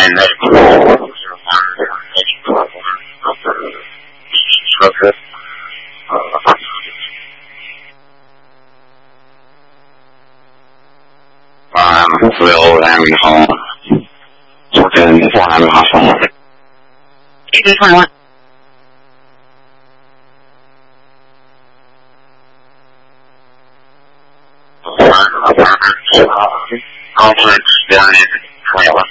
那个车子6来你好，昨天我还没发送。 这个看完。 刚才这边没有了。